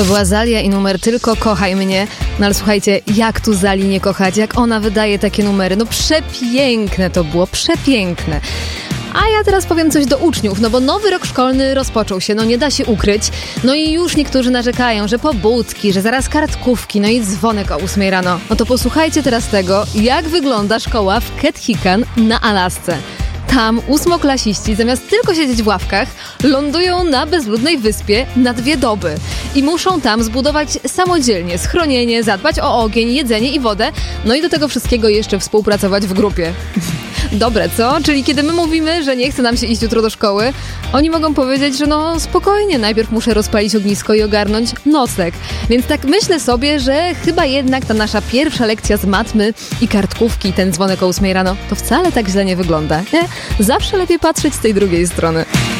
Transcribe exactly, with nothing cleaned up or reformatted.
To była Zalia i numer Tylko kochaj mnie. No ale słuchajcie, jak tu Zali nie kochać, jak ona wydaje takie numery. No przepiękne to było, przepiękne. A ja teraz powiem coś do uczniów, no bo nowy rok szkolny rozpoczął się, no nie da się ukryć. No i już niektórzy narzekają, że pobudki, że zaraz kartkówki, no i dzwonek o ósmej rano. No to posłuchajcie teraz tego, jak wygląda szkoła w Ketchikan na Alasce. Tam ósmoklasiści zamiast tylko siedzieć w ławkach, lądują na bezludnej wyspie na dwie doby. I muszą tam zbudować samodzielnie schronienie, zadbać o ogień, jedzenie i wodę, no i do tego wszystkiego jeszcze współpracować w grupie. Dobre, co? Czyli kiedy my mówimy, że nie chce nam się iść jutro do szkoły, oni mogą powiedzieć, że no spokojnie, najpierw muszę rozpalić ognisko i ogarnąć nocleg. Więc tak myślę sobie, że chyba jednak ta nasza pierwsza lekcja z matmy i kartkówki i ten dzwonek o ósmej rano to wcale tak źle nie wygląda, nie? Zawsze lepiej patrzeć z tej drugiej strony.